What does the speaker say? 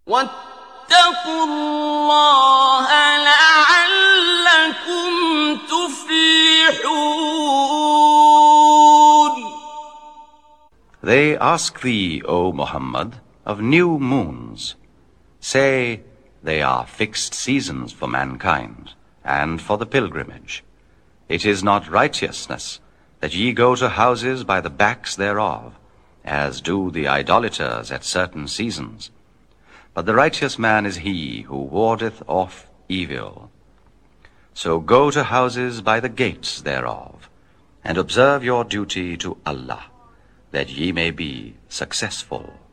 واتقوا الله لعلكم تفلحون. They ask thee, O Muhammad, of new moons. Say, they are fixed seasons for mankind, and for the pilgrimage. It is not righteousness that ye go to houses by the backs thereof, as do the idolaters at certain seasons. But the righteous man is he who wardeth off evil. So go to houses by the gates thereof, and observe your duty to Allah, that ye may be successful.